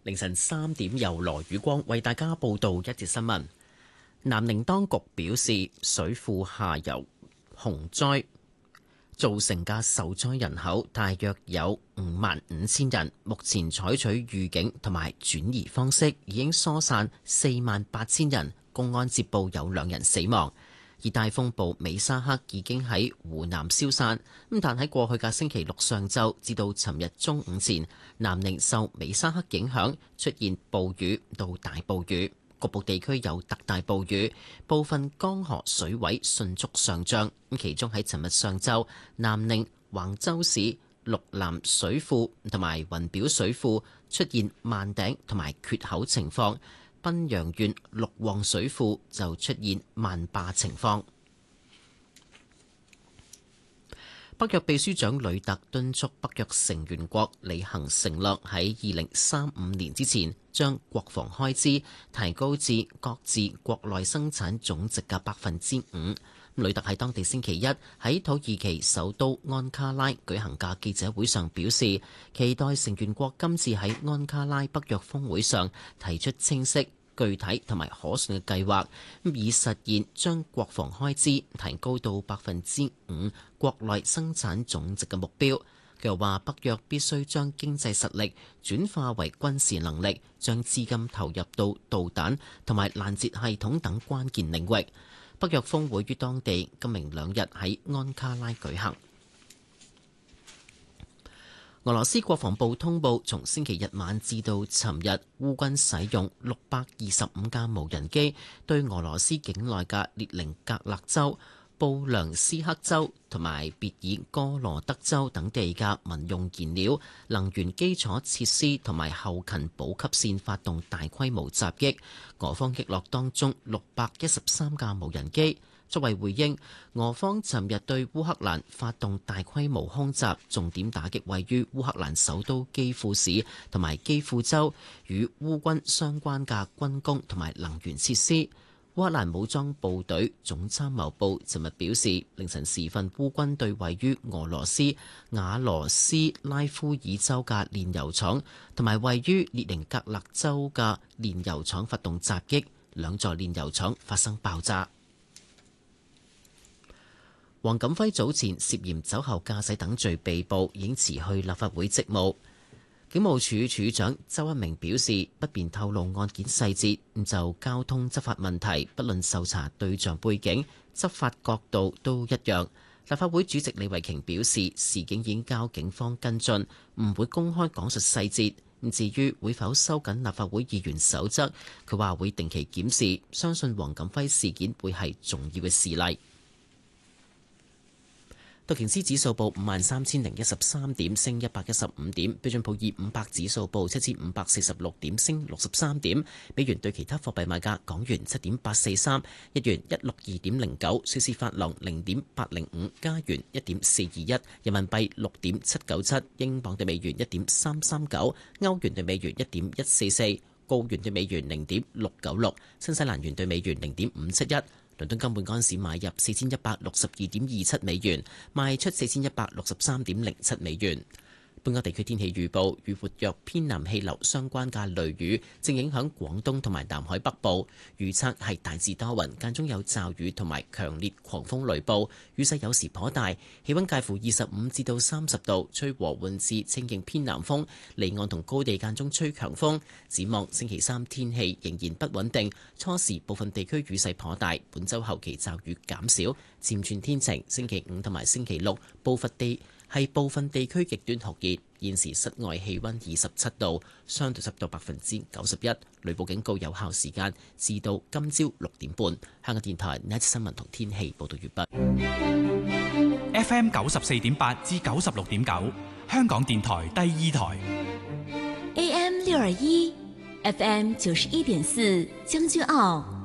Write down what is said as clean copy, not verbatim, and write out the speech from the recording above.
凌晨3點，由羅宇光為大家報道一節新聞。南寧當局表示，水庫下游洪災造成嘅受災人口大約有55,000人，目前採取預警同埋轉移方式，已經疏散48,000人。公安接報有2人死亡。熱帶風暴美沙克已經喺湖南消散，但喺過去嘅星期六上晝至到尋日中午前，南寧受美沙克影響出現暴雨到大暴雨，局部地區有特大暴雨，部分江河水位迅速上漲。其中喺尋日上晝，南寧橫州市綠南水庫同埋雲表水庫出現萬頂同埋缺口情況。賓陽縣綠旺水庫就出現萬壩情況。北約秘書長呂特敦促北約成員國履行承諾，喺2035年之前將國防開支提高至各自國內生產總值嘅5%。呂特喺當地星期一喺土耳其首都安卡拉舉行嘅記者會上表示，期待成員國今次喺安卡拉北約峰會上提出清晰、具體同埋可信嘅計劃，以實現將國防開支提高到5%國內生產總值嘅目標。佢又話，北約必須將經濟實力轉化為軍事能力，將資金投入到導彈同埋攔截系統等關鍵領域。北約峰會於當地今明2日喺安卡拉舉行。俄羅斯國防部通報，從星期日晚至到尋日，烏軍使用625架無人機對俄羅斯境內嘅列寧格勒州、布良斯克州同埋別爾哥羅德州等地嘅民用燃料、能源基礎設施同埋後勤補給線發動大規模襲擊。俄方擊落當中613架無人機。作為回應，俄方尋日對烏克蘭發動大規模空襲，重點打擊位於烏克蘭首都基輔市同埋基輔州與烏軍相關嘅軍工同埋能源設施。烏克蘭武裝部隊總參謀部尋日表示，凌晨時分烏軍對位於俄羅斯瓦羅斯拉夫爾州嘅煉油廠同埋位於列寧格勒州嘅煉油廠發動襲擊，2座煉油廠發生爆炸。黃錦輝早前涉嫌酒後駕駛等罪被捕，已經辭去立法會職務。警務處處長周一鳴表示，不便透露案件細節，就交通執法問題，不論受查對象背景、執法角度都一樣。立法會主席李慧瓊表示，事件已經交警方跟進，唔會公開講述細節。至於會否收緊立法會議員守則，佢話會定期檢視，相信黃錦輝事件會係重要嘅事例。道瓊斯指數報53,013點，升115點；標準普爾500指數報7,546點，升63點。美元對其他貨幣賣價：港元7.843，日元162.09，瑞士法郎0.805，加元1.421，人民幣6.797，英鎊對美元1.339，歐元對美元1.144，澳元對美元0.696，新西蘭元對美元0.571。倫敦金每安士買入4162.27美元，賣出4163.07美元。本港地區天氣預報，與活躍偏南氣流相關嘅雷雨正影響廣東同埋南海北部，預測係大致多雲，間中有驟雨同埋強烈狂風雷暴，雨勢有時頗大，氣溫介乎25至到30度，吹和緩至清勁偏南風，離岸同高地間中吹強風。展望星期三天氣仍然不穩定，初時部分地區雨勢頗大，本週後期驟雨減少，漸轉天晴。星期五同埋星期六部分地區極端酷熱，現時室外氣溫27度，相對濕度91%，雷暴警告有效時間至到今朝6點半。香港電台呢一節新聞同天氣報道完畢。 FM 94.8至96.9，香港電台第2台。 AM 621，FM 91.4，將軍澳。